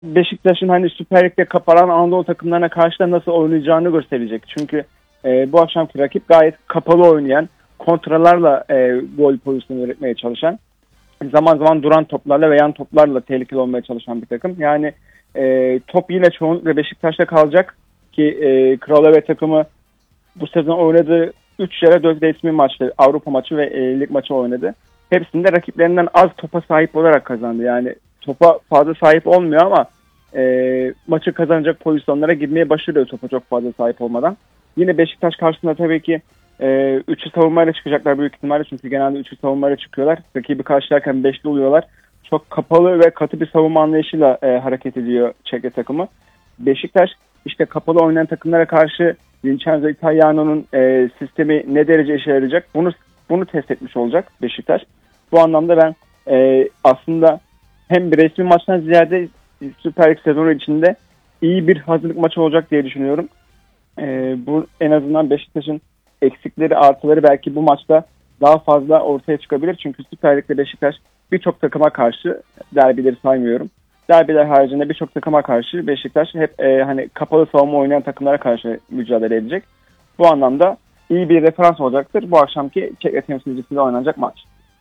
Beşiktaş'ın hani Süper Lig'de kapanan Anadolu takımlarına karşı da nasıl oynayacağını gösterecek. Çünkü bu akşamki rakip gayet kapalı oynayan, kontralarla gol pozisyonu üretmeye çalışan, zaman zaman duran toplarla ve yan toplarla tehlikeli olmaya çalışan bir takım. Yani top yine çoğunlukla Beşiktaş'ta kalacak ki Kraliyet takımı bu sezon oynadığı 3 yere 4 resmi maçta Avrupa maçı ve lig maçı oynadı. Hepsinde rakiplerinden az topa sahip olarak kazandı. Yani topa fazla sahip olmuyor ama maçı kazanacak pozisyonlara girmeye başarıyor topa çok fazla sahip olmadan. Yine Beşiktaş karşısında tabii ki üçlü savunmayla çıkacaklar büyük ihtimalle. Çünkü genelde üçlü savunmayla çıkıyorlar. Rakibi karşılarken beşli oluyorlar. Çok kapalı ve katı bir savunma anlayışıyla hareket ediyor Çekya takımı. Beşiktaş işte kapalı oynayan takımlara karşı Vincenzo Italiano'nun sistemi ne derece işe yarayacak bunu test etmiş olacak Beşiktaş. Bu anlamda ben aslında hem bir resmi maçtan ziyade Süper Lig sezonu içinde iyi bir hazırlık maçı olacak diye düşünüyorum. Bu en azından Beşiktaş'ın eksikleri artıları belki bu maçta daha fazla ortaya çıkabilir. Çünkü Süper Lig'de Beşiktaş birçok takıma karşı, derbileri saymıyorum, derbiler haricinde birçok takıma karşı Beşiktaş hep hani kapalı savunma oynayan takımlara karşı mücadele edecek. Bu anlamda iyi bir referans olacaktır bu akşamki Çekya temsilcisiyle oynanacak maç.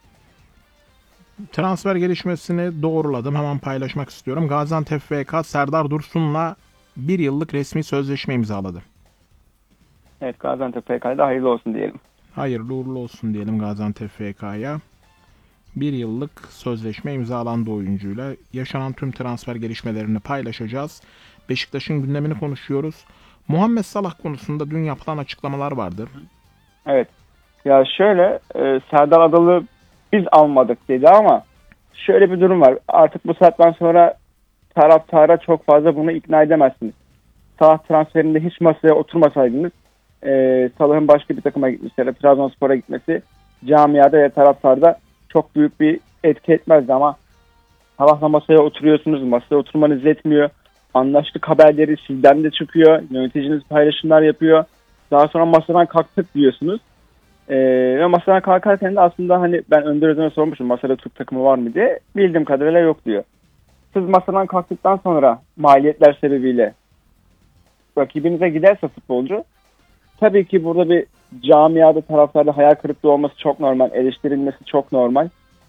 Transfer gelişmesini doğruladım. Hemen paylaşmak istiyorum. Gaziantep FK Serdar Dursun'la 1 yıllık resmi sözleşme imzaladı. Evet, Gaziantep FK'da hayırlı olsun diyelim. Hayırlı uğurlu olsun diyelim Gaziantep FK'ya. 1 yıllık sözleşme imzalandı oyuncuyla. Yaşanan tüm transfer gelişmelerini paylaşacağız. Beşiktaş'ın gündemini konuşuyoruz. Muhammed Salah konusunda dün yapılan açıklamalar vardı. Evet. Ya şöyle Serdar Adalı biz almadık dedi ama şöyle bir durum var. Artık bu saatten sonra taraftara çok fazla bunu ikna edemezsiniz. Salah transferinde hiç masaya oturmasaydınız Salah'ın başka bir takıma gitmesi ya da Trabzonspor'a gitmesi camiada ya taraftarda çok büyük bir etki etmezdi ama Salah'la masaya oturuyorsunuz. Masaya oturmanız yetmiyor. Anlaştık haberleri sizden de çıkıyor. Yöneticiniz paylaşımlar yapıyor. Daha sonra masadan kalktık diyorsunuz. Ve masadan kalkarken de aslında hani ben Önder Özen'e sormuşum masada Türk takımı var mı diye. Bildiğim kadarıyla yok diyor. Siz masadan kalktıktan sonra maliyetler sebebiyle rakibinize giderse futbolcu, tabii ki burada bir camiada taraftarda hayal kırıklığı olması çok normal. Eleştirilmesi çok normal.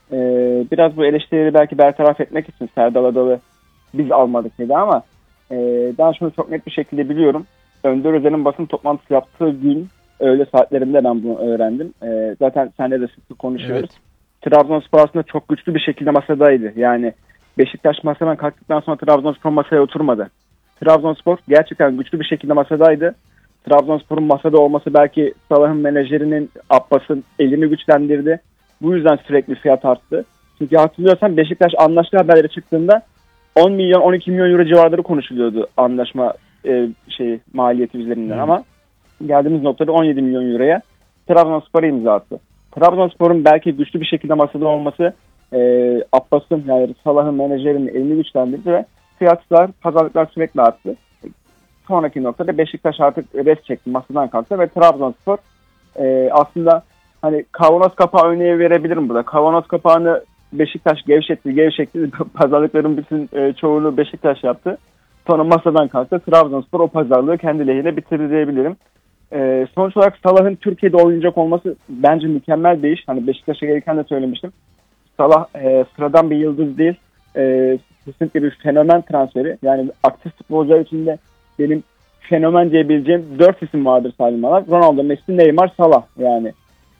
Biraz bu eleştirileri belki bertaraf etmek için Serdar Adalı biz almadık dedi ama ben şunu çok net bir şekilde biliyorum. Önder Özen'in basın toplantısı yaptığı gün öğle saatlerinde ben bunu öğrendim. Zaten seninle de sık sık konuşuyoruz. Evet. Trabzonspor aslında çok güçlü bir şekilde masadaydı. Yani Beşiktaş masadan kalktıktan sonra Trabzonspor masaya oturmadı. Trabzonspor gerçekten güçlü bir şekilde masadaydı. Trabzonspor'un masada olması belki Salah'ın menajerinin, Abbas'ın elini güçlendirdi. Bu yüzden sürekli fiyat arttı. Çünkü hatırlıyorsan Beşiktaş anlaşma haberleri çıktığında 10 milyon 12 milyon euro civarları konuşuluyordu anlaşma maliyeti üzerinden ama geldiğimiz noktada 17 milyon euroya Trabzonspor'a imza attı. Trabzonspor'un belki güçlü bir şekilde masada olması Abbas'ın yani Salah'ın menajerinin elini güçlendirdi ve fiyatlar, pazarlıklar sürekli arttı. Sonraki noktada Beşiktaş artık res çekti, masadan kalktı ve Trabzonspor aslında hani kavanoz kapağı örneği verebilirim burada. Kavanoz kapağını Beşiktaş gevşetti. Pazarlıkların bütün çoğunu Beşiktaş yaptı. Sonra masadan kalktı. Trabzonspor o pazarlığı kendi lehine bitirdi diyebilirim. Sonuç olarak Salah'ın Türkiye'de oynayacak olması bence mükemmel bir iş. Hani Beşiktaş'a gelirken de söylemiştim. Salah sıradan bir yıldız değil. Kesinlikle bir fenomen transferi. Yani aktif futbolcular içinde benim fenomen diyebileceğim 4 isim vardır sayılmalar. Ronaldo, Messi, Neymar, Salah. Yani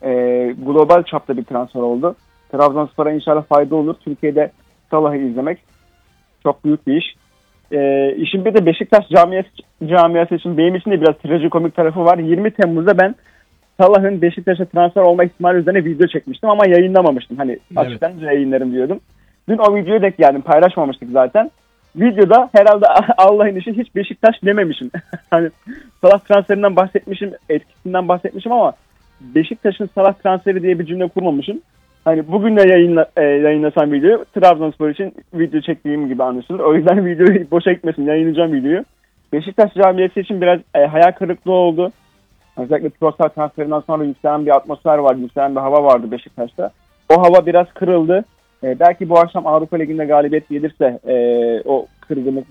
global çapta bir transfer oldu. Trabzonspor'a inşallah fayda olur. Türkiye'de Salah'ı izlemek çok büyük bir iş. İşin bir de Beşiktaş camiası için benim için de biraz trajikomik tarafı var. 20 Temmuz'da ben Salah'ın Beşiktaş'a transfer olma ihtimali üzerine video çekmiştim ama yayınlamamıştım. Hani açıktan yayınlarım diyordum. Dün o videoyu da ekledim. Paylaşmamıştık zaten. Videoda herhalde Allah'ın işi hiç Beşiktaş dememişim. Hani Salah transferinden bahsetmişim, etkisinden bahsetmişim ama Beşiktaş'ın Salah transferi diye bir cümle kurmamışım. Hani bugün de yayınlasam videoyu Trabzonspor için video çektiğim gibi anlaşılır. O yüzden videoyu boşa gitmesin, yayınlayacağım videoyu. Beşiktaş camiası için biraz hayal kırıklığı oldu. Özellikle Trossard transferinden sonra yükselen bir atmosfer vardı, yükselen bir hava vardı Beşiktaş'ta. O hava biraz kırıldı. Belki bu akşam Avrupa Ligi'nde galibiyet gelirse o kırgınlık